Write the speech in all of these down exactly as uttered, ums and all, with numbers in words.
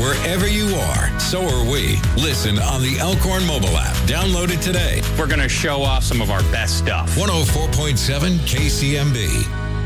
Wherever you are, so are we. Listen on the Elkhorn mobile app. Download it today. We're going to show off some of our best stuff. one oh four point seven K C M B.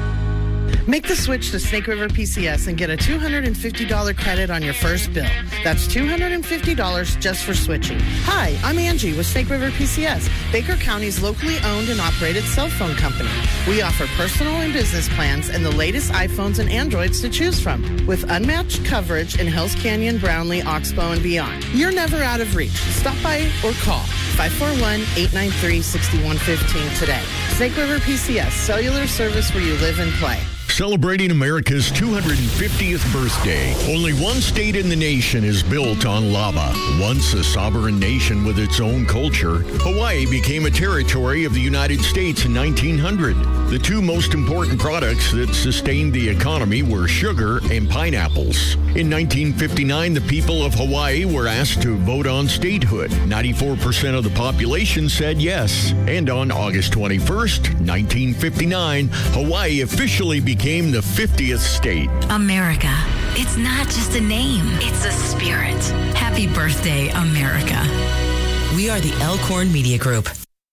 Make the switch to Snake River P C S and get a two hundred fifty dollars credit on your first bill. That's two hundred fifty dollars just for switching. Hi, I'm Angie with Snake River P C S, Baker County's locally owned and operated cell phone company. We offer personal and business plans and the latest iPhones and Androids to choose from, with unmatched coverage in Hells Canyon, Brownlee, Oxbow, and beyond. You're never out of reach. Stop by or call five four one, eight nine three, six one one five today. Snake River P C S, cellular service where you live and play. Celebrating America's two hundred fiftieth birthday, only one state in the nation is built on lava. Once a sovereign nation with its own culture, Hawaii became a territory of the United States in nineteen hundred. The two most important products that sustained the economy were sugar and pineapples. In nineteen fifty-nine, the people of Hawaii were asked to vote on statehood. ninety-four percent of the population said yes. And on August twenty-first, nineteen fifty-nine, Hawaii officially became the fiftieth state. America. It's not just a name, it's a spirit. Happy birthday, America. We are the Elkhorn Media Group.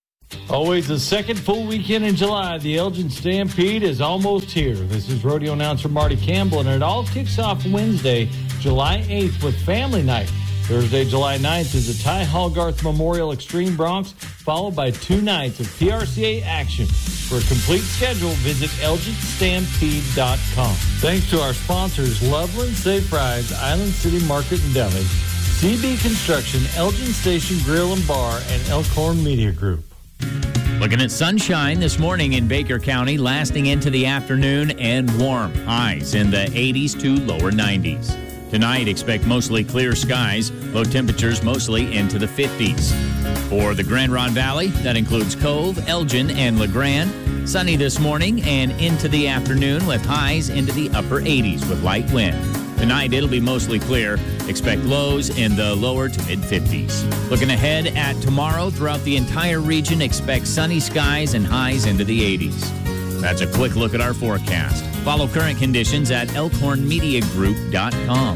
Always the second full weekend in July, the Elgin Stampede is almost here. This is rodeo announcer Marty Campbell, and it all kicks off Wednesday, July eighth with Family Night. Thursday, July ninth is the Ty Hallgarth Memorial Extreme Bronx, followed by two nights of P R C A action. For a complete schedule, visit elgin stampede dot com. Thanks to our sponsors, Loveland Safe Rides, Island City Market and Deli, C B Construction, Elgin Station Grill and Bar, and Elkhorn Media Group. Looking at sunshine this morning in Baker County, lasting into the afternoon, and warm. Highs in the eighties to lower nineties. Tonight, expect mostly clear skies, low temperatures mostly into the fifties. For the Grand Ronde Valley, that includes Cove, Elgin, and LeGrand. Sunny this morning and into the afternoon with highs into the upper eighties with light wind. Tonight, it'll be mostly clear. Expect lows in the lower to mid-fifties. Looking ahead at tomorrow, throughout the entire region, expect sunny skies and highs into the eighties. That's a quick look at our forecast. Follow current conditions at elkhorn media group dot com.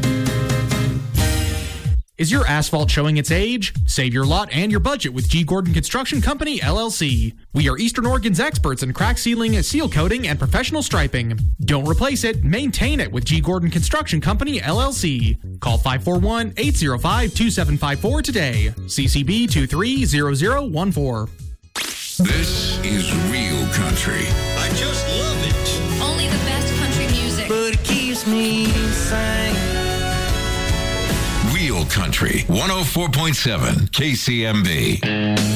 Is your asphalt showing its age? Save your lot and your budget with G. Gordon Construction Company, L L C. We are Eastern Oregon's experts in crack sealing, seal coating, and professional striping. Don't replace it, maintain it with G. Gordon Construction Company, L L C. Call five four one, eight zero five, two seven five four today. C C B two three zero zero one four. This is real country. I just love it. Only the best country music. But it keeps me inside. Real country. one oh four point seven K C M B.